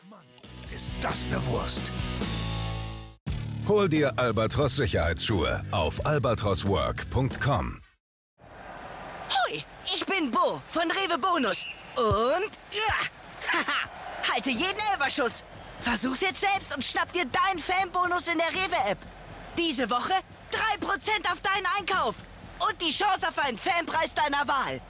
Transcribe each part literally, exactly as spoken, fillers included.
Mann, ist das eine Wurst. Hol dir Albatros Sicherheitsschuhe auf albatros work punkt com. Hoi, ich bin Bo von Rewe Bonus. Und ja, haha, halte jeden Elferschuss. Versuch's jetzt selbst und schnapp dir deinen Fanbonus in der Rewe-App. Diese Woche drei Prozent auf deinen Einkauf. Und die Chance auf einen Fanpreis deiner Wahl.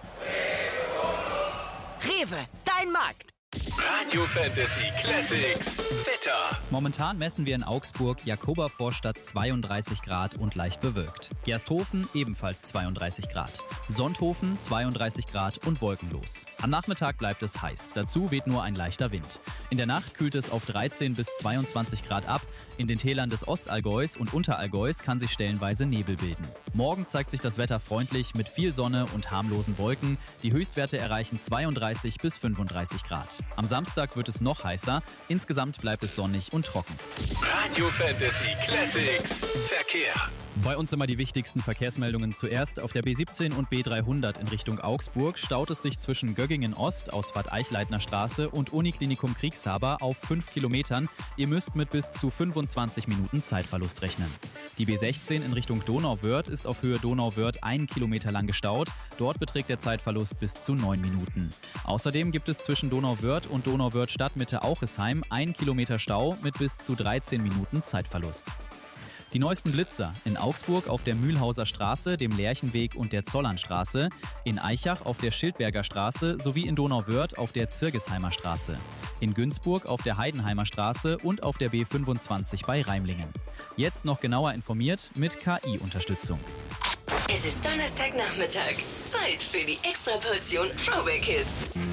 Rewe, dein Markt. Radio Fantasy Classics Wetter. Momentan messen wir in Augsburg Jakoba-Vorstadt zweiunddreißig Grad und leicht bewölkt. Gersthofen ebenfalls zweiunddreißig Grad. Sonthofen zweiunddreißig Grad und wolkenlos. Am Nachmittag bleibt es heiß. Dazu weht nur ein leichter Wind. In der Nacht kühlt es auf dreizehn bis zweiundzwanzig Grad ab. In den Tälern des Ostallgäus und Unterallgäus kann sich stellenweise Nebel bilden. Morgen zeigt sich das Wetter freundlich mit viel Sonne und harmlosen Wolken. Die Höchstwerte erreichen zweiunddreißig bis fünfunddreißig Grad. Am Samstag wird es noch heißer. Insgesamt bleibt es sonnig und trocken. Radio Fantasy Classics Verkehr. Bei uns immer die wichtigsten Verkehrsmeldungen zuerst. Auf der B siebzehn und B dreihundert in Richtung Augsburg staut es sich zwischen Göggingen Ost, Ausfahrt Eichleitner Straße und Uniklinikum Kriegshaber auf fünf Kilometern. Ihr müsst mit bis zu fünfundzwanzig Minuten Zeitverlust rechnen. Die B sechzehn in Richtung Donauwörth ist auf Höhe Donauwörth einen Kilometer lang gestaut. Dort beträgt der Zeitverlust bis zu neun Minuten. Außerdem gibt es zwischen Donauwörth und Donauwörth Stadtmitte Auchesheim einen Kilometer Stau mit bis zu dreizehn Minuten Zeitverlust. Die neuesten Blitzer in Augsburg auf der Mühlhauser Straße, dem Lerchenweg und der Zollernstraße, in Aichach auf der Schildberger Straße sowie in Donauwörth auf der Zirgesheimer Straße, in Günzburg auf der Heidenheimer Straße und auf der B fünfundzwanzig bei Reimlingen. Jetzt noch genauer informiert mit K I-Unterstützung. Es ist Donnerstagnachmittag. Zeit für die Extraportion Throwback Hits.